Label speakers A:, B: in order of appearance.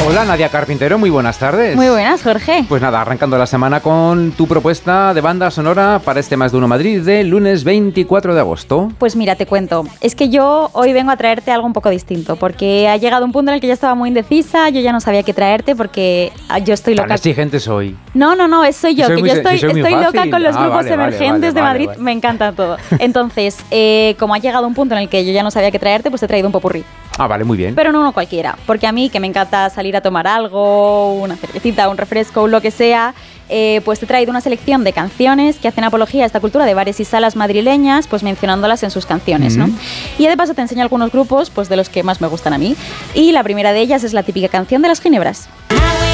A: Hola, Nadia Carpintero, muy buenas tardes.
B: Muy buenas, Jorge.
A: Pues nada, arrancando la semana con tu propuesta de banda sonora para este Más de Uno Madrid del lunes 24 de agosto.
B: Pues mira, te cuento. Es que yo hoy vengo a traerte algo un poco distinto, porque ha llegado un punto en el que yo estaba muy indecisa, yo ya no sabía qué traerte porque yo estoy loca.
A: Tan exigente soy.
B: No, soy yo, que yo estoy loca con los grupos emergentes de Madrid,
A: vale.
B: me encanta todo. Entonces, como ha llegado un punto en el que yo ya no sabía qué traerte, pues he traído un popurrí.
A: Ah, vale, muy bien.
B: Pero no uno cualquiera, porque a mí, que me encanta salir a tomar algo, una cervecita, un refresco, lo que sea, pues he traído una selección de canciones que hacen apología a esta cultura de bares y salas madrileñas, pues mencionándolas en sus canciones, ¿no? Y de paso te enseño algunos grupos, pues de los que más me gustan a mí. Y la primera de ellas es la típica canción de las Ginebras.